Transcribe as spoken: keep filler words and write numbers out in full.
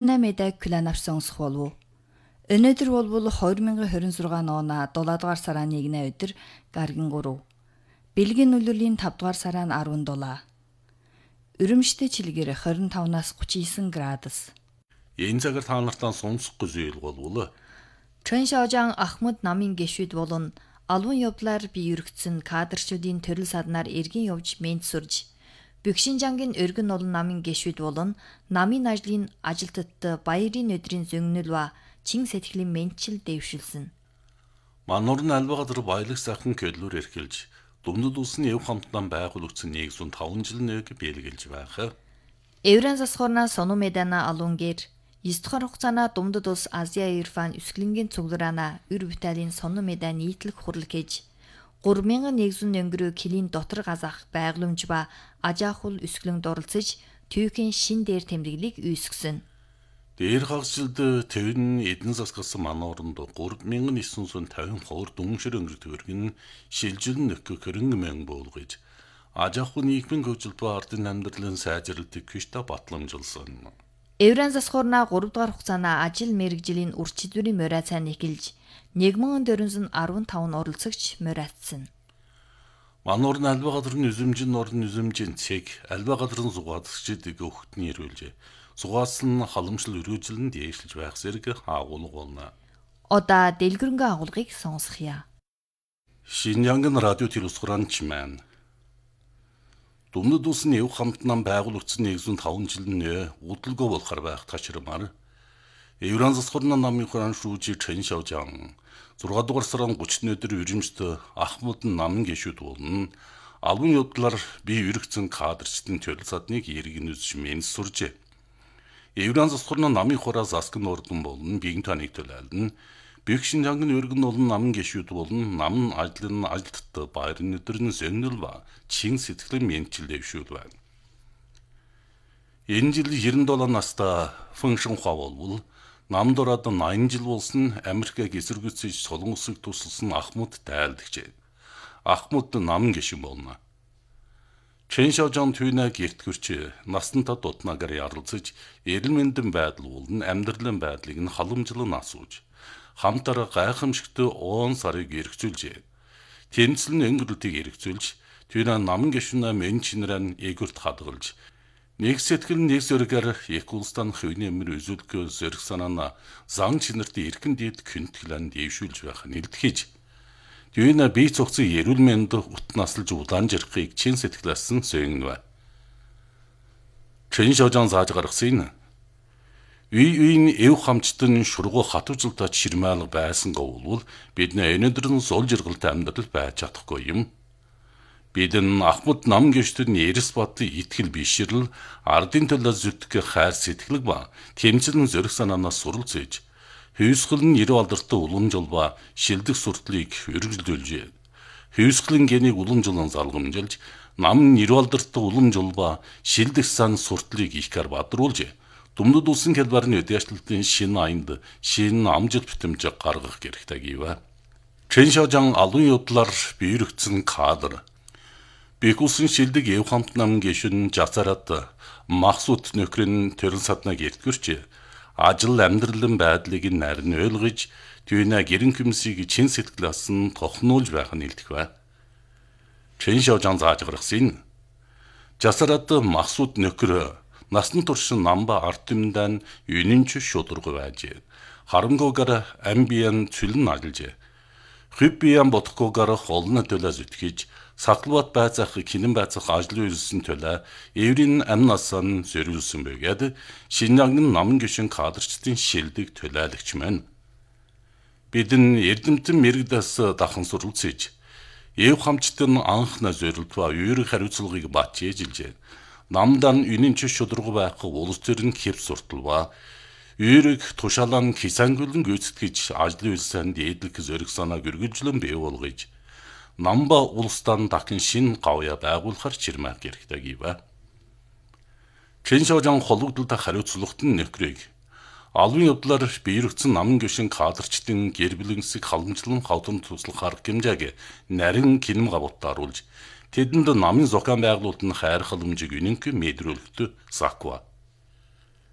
Ардинамеда Куланав сонсох болов. Өнөөдөр болвол two thousand twenty-six оны seven дугаар сарын нэгний өдөр гаргийн three. Бэлгийн үлрэлийн five дугаар сарын seven. Өрөмштэй чилгээр twenty-five-наас thirty-nine градус. Энэ цагаар та нартаа сонсохгүй зүйл болвол Чөн Шаожан Ахмад намын гишүүд болон албан явдлаар бий өргөцсөн кадрчүүдийн төрөл саднаар эргэн явж мэд сурж Бөкшинжангийн өргөн олон намын гишүүд болон намын ажлын ажилтнад баярын өдрийн зөнгнөл ба чин сэтгэлийн мэнчил дэвшилсэн. Мануур нь альва газар баялаг сайхан көлөөр эрхэлж дүмнэл улсын эв хамтдан байгуулагдсан нэгэн five жил нэг биелгэлж байх. Еврен засхорна сону медана алунгэр nine дугаар хугацаана Думдад улс Азия Ирфан өсгөлнгийн цуглараана өр Виталийн сону меда нийтлэг хурал гэж three thousand one hundred өнгөрөө килийн дотор газах байгууламж ба ажаахул өсгөлөнд оролцож Тюкийн шин дээр тэмдэглэлийг үүсгэсэн. Дээр хагасжилд Төвн эдэн засгасан манууранд three thousand nine hundred fifty дүншир өнгөр төгөргөн шилжилэн нөхөх хөрөнгө мэн буулгаж ажаахул нийгмийн хөгжил ба ардын амьдралын сайжралтыг хүчтэй батламжилсан. Еврен засхорна three дугаар хугацаана ажил мэргэжлийн үрчидүрийн морай цайн эхэлж one thousand four hundred fifteen оролцогч морайцсан. Мануур нь альва газрын үзэмжин орн үзэмжийн цэг альва газрын зугаацчдыг өгтний ирүүлжээ. Зугаас нь халамжлал өрөөжлөнд дээшлж байх зэрэг агуулга болно. Одоо дэлгэрэнгүй агуулгыг сонсхийа. Шинжангийн радио телевизгоранч маань Дүмнэд улсын эв хамтнан байгуулагдсан нэгэн five жилийн удалгүй болохоор байх ташрамаар Евран засхорна намын хураан шүүжи Чэн Шаожан six дугаар сарын thirty өдөр Өрөмжт Ахмад намын гишүүд болон албан явдлаар бий өргөцсөн кадрчдын төрөл садныг эргэн үзэж мэд суржээ. Евран засхорна намын хураа засгийн ордон болон биеийн таныг төлөөлн Бөкшинжангийн өргөн олон намын гишүүд болон намын ажлын ажилтнад баярын өдрийн зөнгнөл ба чин сэтгэлийн мэнчил дэвшүүл байна. Энэ жил ninety-seven настай Фэн Шунхуа болвол намд ороод ninety жил болсон Америкийг эсэргүүцэж Солон улсыг тусалсан Ахмад тайлдагчээ. Ахмад намын гишүүн болно. Чэн Шаожан түүнээ гэрт гүрч насантаа дутнаагаар ярилцаж эрэл мэндэн байдал болон амьдралын байдлыг нь халамжлан асууж хамтараа гайхамшигт он сарыг эргцүүлжээ. Тэнцэл нь өнгөрөлтийг эргцүүлж түүнээ намын гишүүнээ мэн чинрэн эгүрт хадгалж нэг сэтгэл нэг зөргөр их улстан хөвний өмөр үзүүлэх зөрг санаана зан чинэрт эрхэн дээд күнтгэлэн дэвшүүлж байх нь илтгэж түүнээ бие цогцсон эрүүл мэнд утнаслж улаан жирхийг чин сэтгэлээс нь сөйгнэ. Чэн Шаожан зааж гаргасан Үй үйн эв хамчтан шургуу хатвжилтаа чирмаалга байсан говвол бид нэ өнөөдөр нь сул жиргалтай амьдрал байж чадахгүй юм. Бид нь Ахмад нам гişтэн Эрс бат итгэл бишрэл ардын төлөө зүтгэх хайр сэтгэлэг ба тэмцэлэн зөрөх санаанаас суралцж хүйсгэл нь нэр алдартай уламжлал ба шилдэг суртлыг өргөжлүүлжээ. Хүйсгэлийн гэнийг уламжлан залгамжилж нам нэр алдартай уламжлал ба шилдэг сан суртлыг ихгэр бадруулжээ. Дүмнэд улсын хэлбэрийн үдээшлэлтийн шинэ аянд шинэ амжилт бүтэмж гаргах хэрэгтэй гэв. Чэн Шаожан албан явдлаар бий өргөцсөн кадр Бэх улсын шилдэг эв хамт намын гишүүн Жасарат Махсуд нөхрийн төрөл саднаг эртгүрч ажил амьдралын байдлыг нарийн ойлгож түүнээ гэрэн хүмсийг чин сэтгэлээс нь тохнуулж байх нь илтгэв. Чэн Шаожан зааж гаргасан Жасарат Махсуд нөхөр Насан туршин намба артымдан юнинч шударга байж харамгуугаар амбиян цүлэн ажиллаж хүйбиян бодохгүйгээр холны төлөө зүтгэж саклбат байцах кинэн байцах ажлын үйлсэн төлөө еврийн амнасан зориулсан бөгөөд Шинжангийн намын гишүүн кадрчдын шилдэг төлөөлөгч маань бидэн эрдэмтэн мэрэгдээс дахан суралцж эв хамчтын анхна зорилт ба үүрэг хариуцлагыг бат ээжилжээ. Намдан үнэнч шударга байх улс төрийн хэв суртал ба үүрэг тушаалан хисангүлэн гүйцэтгэж ажлын үйлсэнд дээдлэх зөрг санааг өргөжлөн бий болгож намба улстан дахин шин гавья байгуулахар чирмэх хэрэгтэй гэв. Чэн Шаожан хологдолтой хариуцлагт нь нөхрийг албан явдлаар бий өргөцсөн намын гишүүн кадрчдын гэр бүлэнсийг халамжлан хавтан туслах арга хэмжээг нарийн кинем гавуутаар оруулж тэдэнд намын зохион байгуулалт нь хайр халамжийг үнэнх мэдрүүлэхтэй саква.